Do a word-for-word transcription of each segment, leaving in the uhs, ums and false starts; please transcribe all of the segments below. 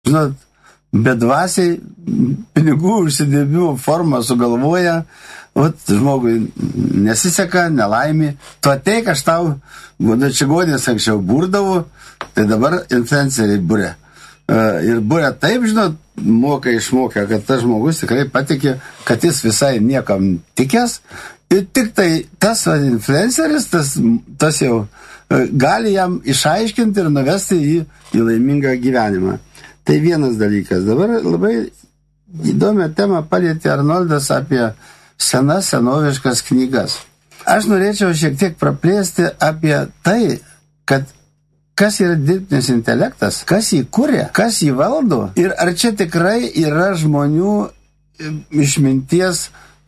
žinot, bedvasiai pinigų užsidirbimo formą sugalvoja, vat žmogui nesiseka, nelaimė, tu ateik, aš tau, gudačiagonės anksčiau burdavau, tai dabar influenceriai būrė. Ir būrė taip, žinot, moka išmokę, kad tas žmogus tikrai patikė, kad jis visai niekam tikės, ir tik tai tas influenceris, tas, tas jau gali jam išaiškinti ir nuvesti jį į laimingą gyvenimą. Tai vienas dalykas. Dabar labai įdomią temą palietė Arnoldas apie senas, senoviškas knygas. Aš norėčiau šiek tiek praplėsti apie tai, kad kas yra dirbtinis intelektas, kas jį kuria, kas jį valdo ir ar čia tikrai yra žmonių išminties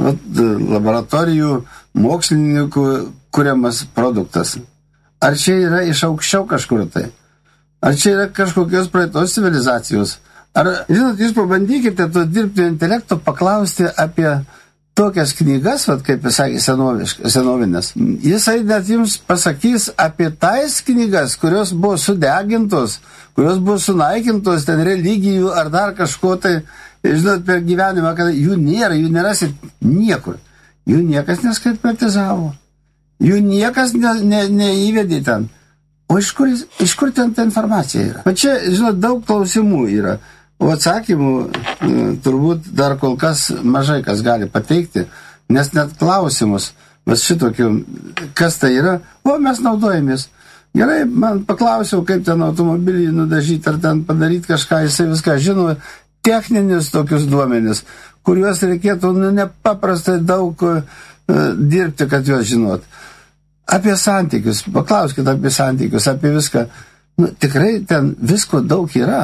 laboratorijų mokslininkų kuriamas produktas. Ar čia yra iš aukščiau kažkur tai? Ar čia yra kažkokios praeitos civilizacijos? Ar, žinot, jūs pabandykite to dirbtinio intelekto paklausti apie tokias knygas, vat, kaip jis sakė, senovinės. Jisai net jums pasakys apie tais knygas, kurios buvo sudegintos, kurios buvo sunaikintos, ten religijų ar dar kažko tai, žinot, per gyvenimą, kad jų nėra, jų nerasit niekur. Jų niekas neskaitmetizavo. Jų niekas ne, ne, neįvedė ten. O iš kur, iš kur ten ta informacija yra? O čia, žinot, daug klausimų yra. O atsakymų turbūt dar kol kas mažai kas gali pateikti, nes net klausimus, bet šitokių, kas tai yra, o mes naudojamės. Gerai, man paklausiau, kaip ten automobilį nudažyti, ar ten padaryti kažką, jisai viską žino, techninius tokius duomenis, kuriuos reikėtų nu, nepaprastai daug uh, dirbti, kad juos žinot. Apie santykius, paklauskite apie santykius, apie viską. Nu, tikrai ten visko daug yra.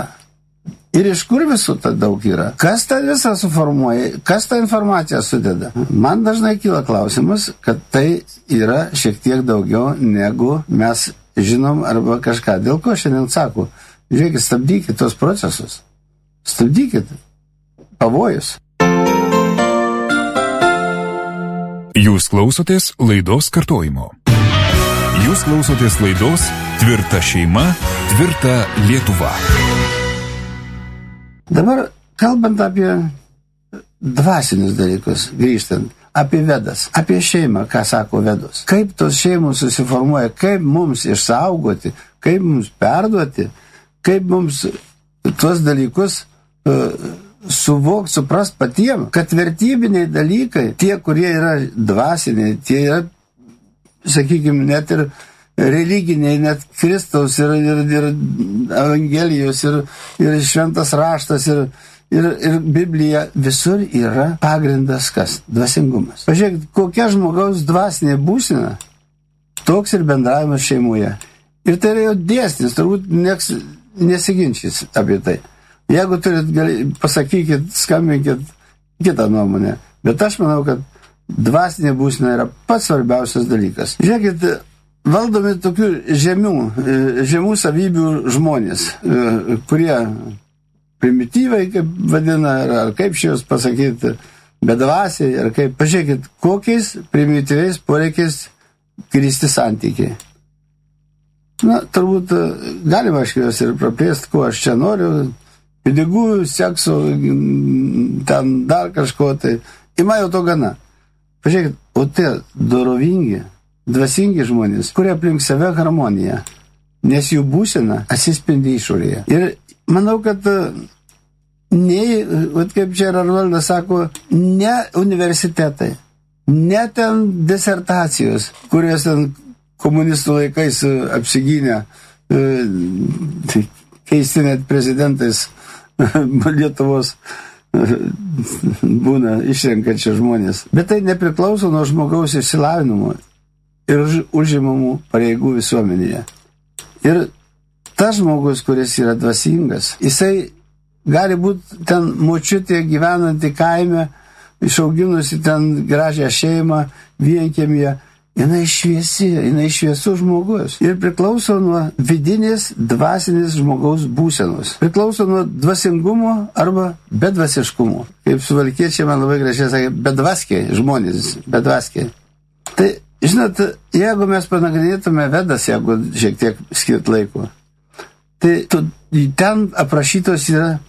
Ir iš kur visų ta daug yra? Kas tą visą suformuoja? Kas tą informaciją sudeda? Man dažnai kyla klausimas, kad tai yra šiek tiek daugiau, negu mes žinom arba kažką. Dėl ko šiandien sako, žiūrėkit, stabdykit tos procesus. Stabdykit. Pavojus. Jūs klausotės laidos kartojimo. Jūs klausotės laidos Tvirta šeima, tvirta Lietuva. Dabar, kalbant apie dvasinius dalykus, grįžtant, apie Vedas, apie šeimą, ką sako Vedos, kaip tos šeimos susiformuoja, kaip mums išsaugoti, kaip mums perduoti, kaip mums tuos dalykus uh, suvokti, suprast patiem, kad vertybiniai dalykai, tie, kurie yra dvasiniai, tie yra, sakykime, net ir religiniai, net Kristaus ir, ir, ir Evangelijos ir, ir šventas raštas ir, ir, ir Biblija, visur yra pagrindas kas? Dvasingumas. Pažiūrėkit, kokia žmogaus dvasinė būsena, toks ir bendravimas šeimoje. Ir tai yra jau dėsnis, turbūt nieks nesiginčys apie tai. Jeigu turit, gali, pasakykit, skambinkit kitą nuomonę. Bet aš manau, kad dvasinė būsena yra pats svarbiausias dalykas. Žiūrėkit, valdomi tokių žemių, žemų savybių žmonės, kurie primityvai, kaip vadina, ar kaip šios pasakyti, bedvasiai, ar kaip, pažiūrėkit, kokiais primityviais poreikiais grįsti santykiai. Na, turbūt galima aš juos ir praplėsti, ko aš čia noriu, pinigų, sekso, ten dar kažko, tai ima jau to gana. Pažiūrėkit, o tie dorovingi, dvasingi žmonės, kurie aplink save harmoniją, nes jų būsena atsispindi išorėje. Ir manau, kad nei, kaip čia Arnoldas sako, ne universitetai, ne ten disertacijos, kurios ten komunistų laikais apsigynę, keisti net prezidentais Lietuvos būna išrenkančia žmonės. Bet tai nepriklauso nuo žmogaus išsilavinimo ir užimamų pareigų visuomenėje. Ir tas žmogus, kuris yra dvasingas, jisai gali būti ten močiutė gyvenanti kaime, išauginusi ten gražią šeimą, vienkiemyje. Jinai šviesi, jinai šviesų žmogus. Ir priklauso nuo vidinės, dvasinės žmogaus būsenos. Priklauso nuo dvasingumo arba bedvasiškumo. Kaip suvalkiečiai man labai gražiai sakė, bedvaskiai žmonės, bedvaskiai. Tai, žinot, jeigu mes panagrinėtume Vedas, jeigu šiek tiek skirt laiko, Tai tu, ten aprašytos yra